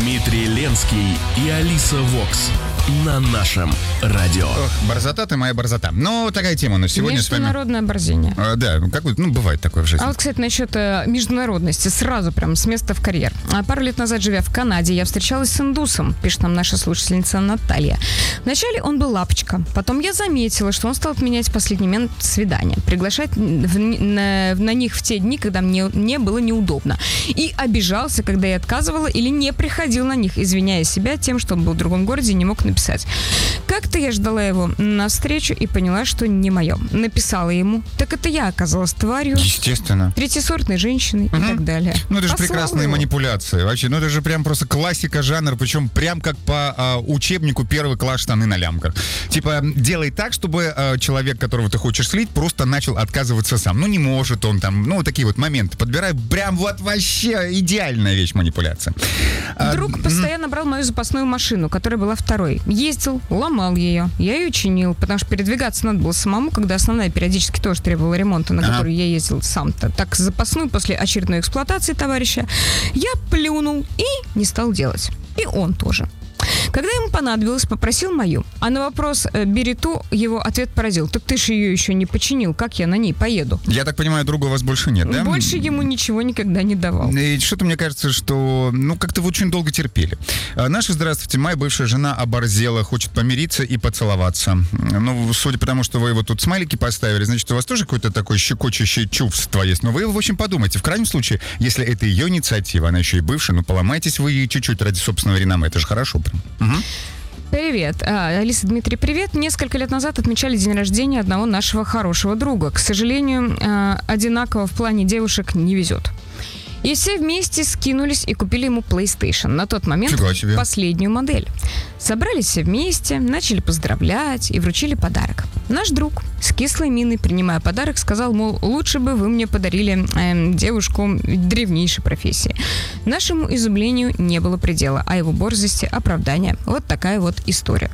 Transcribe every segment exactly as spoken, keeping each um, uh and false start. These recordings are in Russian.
Дмитрий Ленский и Алиса Вокс на нашем радио. Ох, борзота ты моя борзота. Ну, такая тема, но сегодня с вами... Международное борзение. А, да, как, ну, бывает такое в жизни. А вот, кстати, насчет э, международности, сразу прям с места в карьер. А пару лет назад, живя в Канаде, я встречалась с индусом, пишет нам наша слушательница Наталья. Вначале он был лапочка, потом я заметила, что он стал отменять в последний момент свидания, приглашать в, на, на них в те дни, когда мне, мне было неудобно. И обижался, когда я отказывала или не приходил на них, извиняя себя тем, что он был в другом городе и не мог написать. Как-то я ждала его на встречу и поняла, что не мое. Написала ему. Так это я оказалась тварью. Естественно. Третьесортной женщиной угу. и так далее. Ну, это же Послала прекрасные его. манипуляции. Вообще, ну, это же прям просто классика жанра, причем прям как по а, учебнику первый класс штаны на лямках. Типа, делай так, чтобы а, человек, которого ты хочешь слить, просто начал отказываться сам. Ну, не может он там, ну, такие вот моменты. Подбирай прям вот вообще идеальная вещь манипуляция. Друг а, постоянно брал мою запасную машину, которая была второй. Ездил, ломал ее. Я ее чинил, потому что передвигаться надо было самому, когда основная периодически тоже требовала ремонта, на ага. который я ездил сам-то. Так, запасную после очередной эксплуатации товарища я плюнул и не стал делать. И он тоже. Когда ему понадобилось, попросил мою. А на вопрос «бери ту» его ответ поразил. Так ты же ее еще не починил, как я на ней поеду? Я так понимаю, друга у вас больше нет, да? Больше ему ничего никогда не давал. И что-то мне кажется, что, ну, как-то вы очень долго терпели. А, наша, здравствуйте, моя бывшая жена оборзела, хочет помириться и поцеловаться. Ну, судя по тому, что вы его тут смайлики поставили, значит, у вас тоже какое-то такое щекочущее чувство есть. Но вы, в общем, подумайте. В крайнем случае, если это ее инициатива, она еще и бывшая, ну, поломайтесь вы чуть-чуть ради собственного реноме. Это же хорошо прям. Угу. Привет. А, Алиса, Дмитрий, привет. Несколько лет назад отмечали день рождения одного нашего хорошего друга. К сожалению, а, одинаково в плане девушек не везет. И все вместе скинулись и купили ему PlayStation. На тот момент последнюю модель. Собрались все вместе, начали поздравлять и вручили подарок. Наш друг с кислой миной, принимая подарок, сказал, мол, лучше бы вы мне подарили э, девушку древнейшей профессии. Нашему изумлению не было предела, а его борзости оправдания. Вот такая вот история.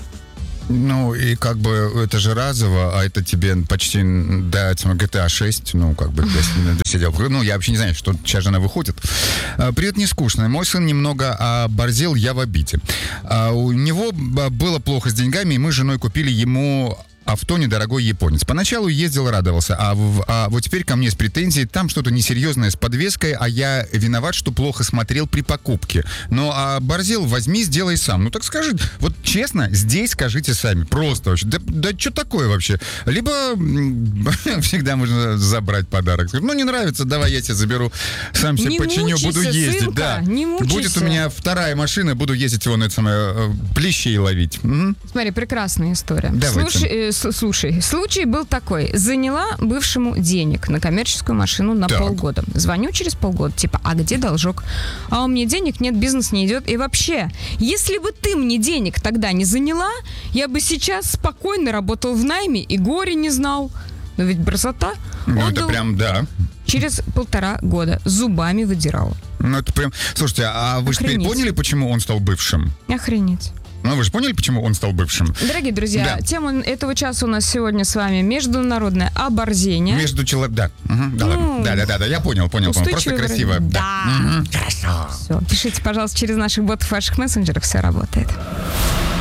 Ну, и как бы это же разово, а это тебе почти до джи ти эй шесть, ну, как бы досидел. Ну, я вообще не знаю, что сейчас же она выходит. Привет, не скучно. Мой сын немного оборзел, я в обиде. У него было плохо с деньгами, и мы с женой купили ему авто недорогой японец. Поначалу ездил, радовался, а, в, а вот теперь ко мне с претензией, там что-то несерьезное с подвеской, а я виноват, что плохо смотрел при покупке. Ну, а борзел возьми, сделай сам. Ну, так скажи, вот честно, здесь скажите сами, просто вообще. Да, да что такое вообще? Либо всегда можно забрать подарок. Ну, не нравится, давай я тебе заберу, сам себе починю, буду ездить. Сынка, да. Не мучайся. Будет у меня вторая машина, буду ездить его на это самое, плещей ловить. Угу. Смотри, прекрасная история. Давайте. Слушай, Слушай, случай был такой. Заняла бывшему денег на коммерческую машину на так. полгода. Звоню через полгода, типа, а где должок? А у меня денег нет, бизнес не идет. И вообще, если бы ты мне денег тогда не заняла, я бы сейчас спокойно работал в найме и горе не знал. Но ведь бросота. Ну, это прям, да. Через полтора года зубами выдирала. Ну, это прям... Слушайте, а вы же теперь поняли, почему он стал бывшим? Охренеть. Ну, вы же поняли, почему он стал бывшим? Дорогие друзья, да. Тема этого часа у нас сегодня с вами международное оборзение. Между человеком... Да. Угу. Да, ну, да, да, да, да, я понял, понял, понял. Просто красиво. Да. да. Угу. Хорошо. Все. Пишите, пожалуйста, через наших ботов, ваших мессенджеров, все работает.